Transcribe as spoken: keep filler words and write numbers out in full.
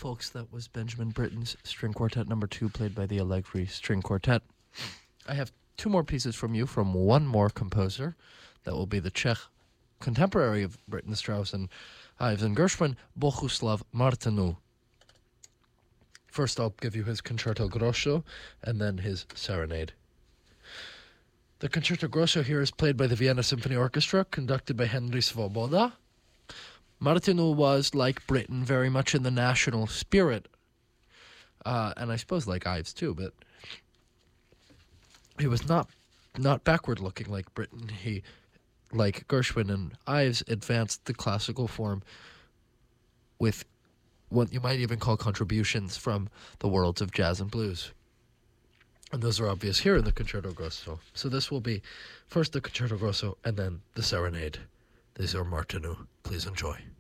folks, that was Benjamin Britten's String Quartet number two, played by the Allegri String Quartet. I have two more pieces from you from one more composer. That will be the Czech contemporary of Britten, Strauss, and Ives and Gershwin, Bohuslav Martinu. First, I'll give you his Concerto Grosso, and then his Serenade. The Concerto Grosso here is played by the Vienna Symphony Orchestra, conducted by Henry Svoboda. Martinu was, like Britten, very much in the national spirit, uh, and I suppose like Ives too, but he was not not backward-looking like Britten. He, like Gershwin and Ives, advanced the classical form with what you might even call contributions from the worlds of jazz and blues. And those are obvious here in the Concerto Grosso. So this will be first the Concerto Grosso and then the Serenade. These are Martinu. Please enjoy.